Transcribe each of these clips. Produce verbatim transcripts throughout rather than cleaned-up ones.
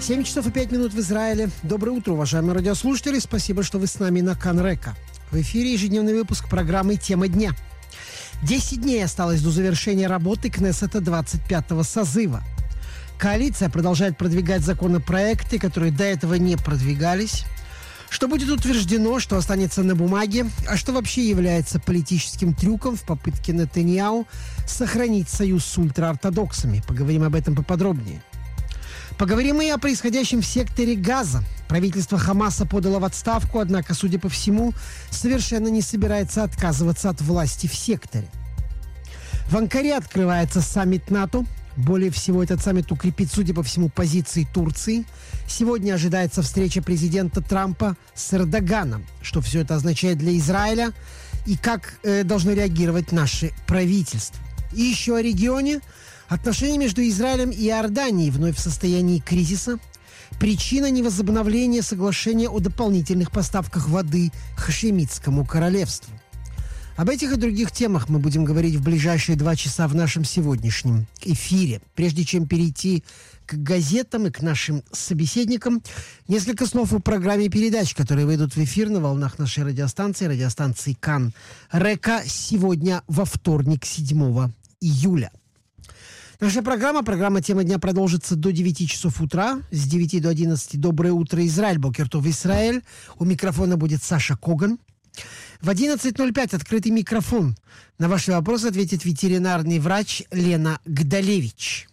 семь часов и пять минут в Израиле. Доброе утро, уважаемые радиослушатели. Спасибо, что вы с нами на Кан-Река. В эфире ежедневный выпуск программы «Тема дня». Десять дней осталось до завершения работы Кнессета двадцать пятого созыва. Коалиция продолжает продвигать законопроекты, которые до этого не продвигались. Что будет утверждено, что останется на бумаге, а что вообще является политическим трюком в попытке Нетаньяху сохранить союз с ультраортодоксами. Поговорим об этом поподробнее. Поговорим и о происходящем в секторе Газа. Правительство Хамаса подало в отставку, однако, судя по всему, совершенно не собирается отказываться от власти в секторе. В Анкаре открывается саммит НАТО. Более всего, этот саммит укрепит, судя по всему, позиции Турции. Сегодня ожидается встреча президента Трампа с Эрдоганом. Что все это означает для Израиля и как э, должно реагировать наше правительство. И еще о регионе. Отношения между Израилем и Иорданией вновь в состоянии кризиса. Причина невозобновления соглашения о дополнительных поставках воды Хашемитскому королевству. Об этих и других темах мы будем говорить в ближайшие два часа в нашем сегодняшнем эфире. Прежде чем перейти к газетам и к нашим собеседникам, несколько слов о программе передач, которые выйдут в эфир на волнах нашей радиостанции, радиостанции Кан-Река, сегодня во вторник, седьмого июля. Наша программа, программа «Тема дня» продолжится до девяти часов утра. С девяти до одиннадцати «Доброе утро, Израиль», Бокер Тов, Израиль. У микрофона будет Саша Коган. В одиннадцать ноль пять открытый микрофон. На ваши вопросы ответит ветеринарный врач Лена Гдалевич.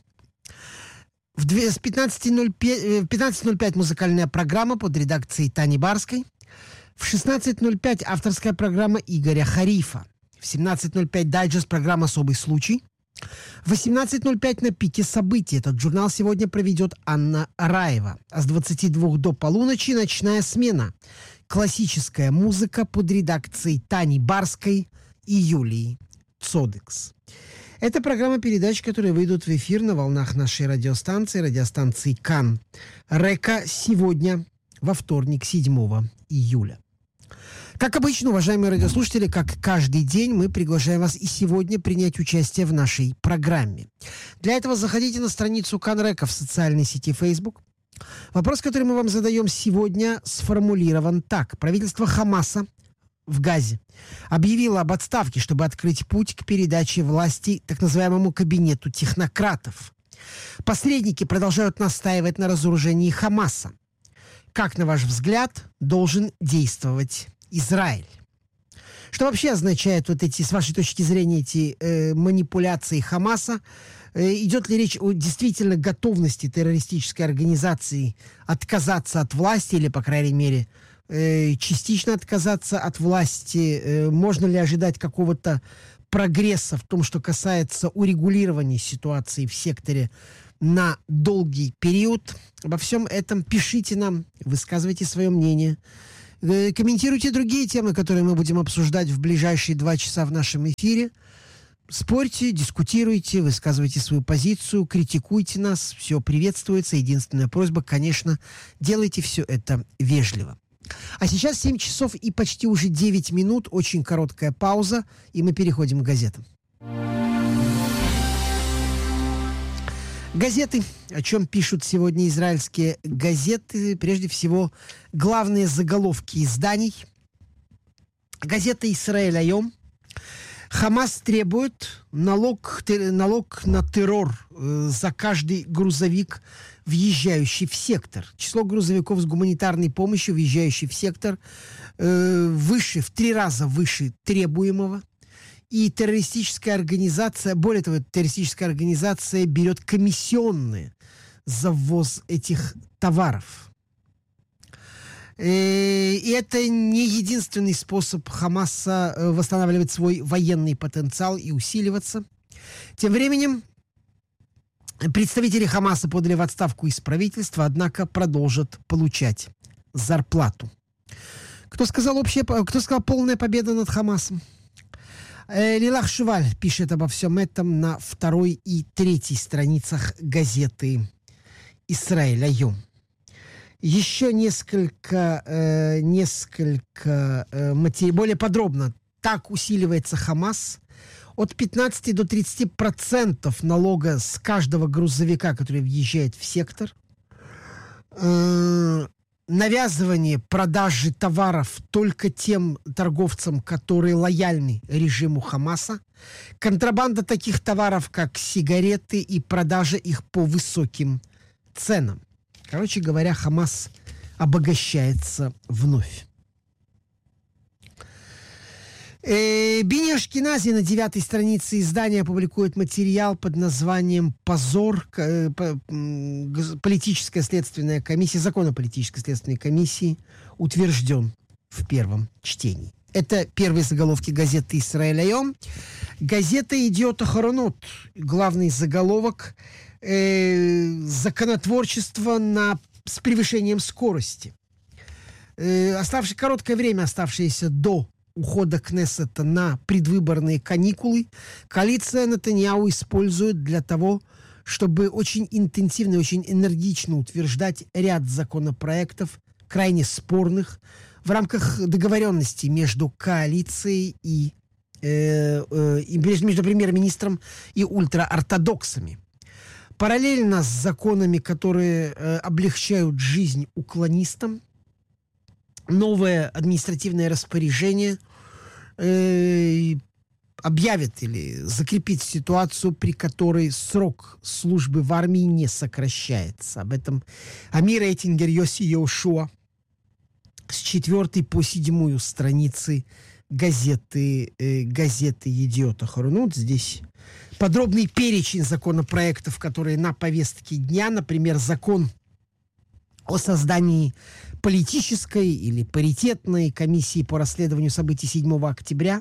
В пятнадцать ноль пять музыкальная программа под редакцией Тани Барской. В шестнадцать ноль пять авторская программа Игоря Харифа. В семнадцать ноль пять дайджест программа «Особый случай». В восемнадцать ноль пять на пике событий. Этот журнал сегодня проведет Анна Раева. А с двадцати двух до полуночи ночная смена. Классическая музыка под редакцией Тани Барской и Юлии Цодекс. Это программа передач, которые выйдут в эфир на волнах нашей радиостанции, радиостанции Кан-Река, сегодня, во вторник, седьмого июля. Как обычно, уважаемые радиослушатели, как каждый день, мы приглашаем вас и сегодня принять участие в нашей программе. Для этого заходите на страницу Кан-Река в социальной сети Facebook. Вопрос, который мы вам задаем сегодня, сформулирован так. Правительство Хамаса в Газе объявило об отставке, чтобы открыть путь к передаче власти так называемому кабинету технократов. Посредники продолжают настаивать на разоружении Хамаса. Как, на ваш взгляд, должен действовать Израиль? Что вообще означают вот эти, с вашей точки зрения, эти э, манипуляции Хамаса? Э, идет ли речь о действительно готовности террористической организации отказаться от власти или, по крайней мере, э, частично отказаться от власти? Э, можно ли ожидать какого-то прогресса в том, что касается урегулирования ситуации в секторе на долгий период? Обо всем этом пишите нам, высказывайте свое мнение. Комментируйте другие темы, которые мы будем обсуждать в ближайшие два часа в нашем эфире. Спорьте, дискутируйте, высказывайте свою позицию, критикуйте нас. Все приветствуется. Единственная просьба, конечно, делайте все это вежливо. А сейчас семь часов и почти уже девять минут. Очень короткая пауза, и мы переходим к газетам. Газеты, о чем пишут сегодня израильские газеты, прежде всего, главные заголовки изданий. Газета «Исраэль Айом». Хамас требует налог, налог на террор э, за каждый грузовик, въезжающий в сектор. Число грузовиков с гуманитарной помощью, въезжающих в сектор, э, выше, в три раза выше требуемого. И террористическая организация, более того, террористическая организация берет комиссионные за ввоз этих товаров. И это не единственный способ Хамаса восстанавливать свой военный потенциал и усиливаться. Тем временем представители Хамаса подали в отставку из правительства, однако продолжат получать зарплату. Кто сказал, общая, кто сказал полная победа над Хамасом? Лилах Шуваль пишет обо всем этом на второй и третьей страницах газеты «Исраэль Айом». Еще несколько, э, несколько э, матери... более подробно. Так усиливается Хамас. От пятнадцати до тридцати процентов налога с каждого грузовика, который въезжает в сектор. э, навязывание продажи товаров только тем торговцам, которые лояльны режиму Хамаса, контрабанда таких товаров, как сигареты, и продажа их по высоким ценам. Короче говоря, Хамас обогащается вновь. Э, Бини Ашкенази на девятой странице издания публикует материал под названием «Позор. Э, по, э, политическая следственная комиссия, закон о политической следственной комиссии утвержден в первом чтении». Это первые заголовки газеты «Исраэль Айом». Газета «Идиот Ахаронот». Главный заголовок э, «Законотворчество на, с превышением скорости». Э, оставшее, короткое время, оставшееся до ухода Кнессета на предвыборные каникулы, коалиция Нетаньяху использует для того, чтобы очень интенсивно и очень энергично утверждать ряд законопроектов, крайне спорных, в рамках договоренности между коалицией и, э, э, и между премьер-министром и ультраортодоксами. Параллельно с законами, которые э, облегчают жизнь уклонистам, новое административное распоряжение э, объявит или закрепит ситуацию, при которой срок службы в армии не сокращается. Об этом Амир Эйтингер, Йоси Йошуа с четвертой по седьмую страницы газеты, э, газеты «Идиот Ахаронот». Здесь подробный перечень законопроектов, которые на повестке дня. Например, закон о создании политической или паритетной комиссии по расследованию событий седьмого октября.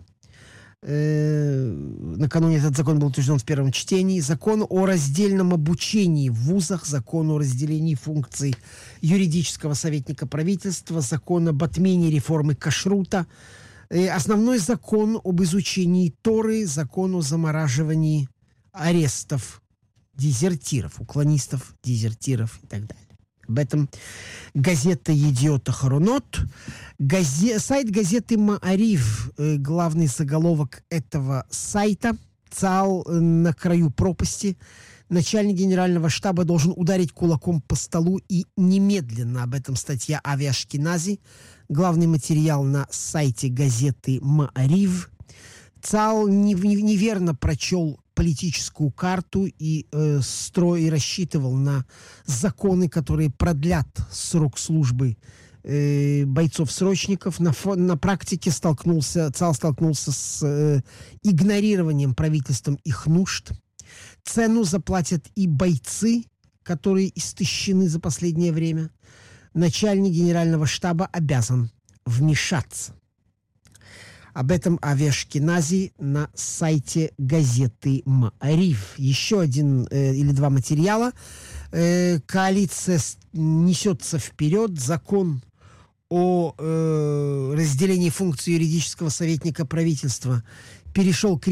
Э, накануне этот закон был утвержден в первом чтении. Закон о раздельном обучении в вузах, закон о разделении функций юридического советника правительства, закон об отмене реформы кашрута, э, основной закон об изучении Торы, закон о замораживании арестов дезертиров, уклонистов, дезертиров и так далее. Об этом газета «Идиот Ахаронот». Газе... Сайт газеты «Маарив», э, главный заголовок этого сайта: «ЦАО на краю пропасти. Начальник генерального штаба должен ударить кулаком по столу и немедленно». Об этом статья Ави Ашкенази. Главный материал на сайте газеты «Маарив». ЦАО не... неверно прочел политическую карту и, э, строй, и рассчитывал на законы, которые продлят срок службы э, бойцов-срочников. На, на практике столкнулся, ЦАО столкнулся с э, игнорированием правительством их нужд. Цену заплатят и бойцы, которые истощены за последнее время. Начальник генерального штаба обязан вмешаться. Об этом Ави Ашкенази на сайте газеты «Маарив». Еще один э, или два материала. Э, коалиция несется вперед. Закон о э, разделении функций юридического советника правительства перешел к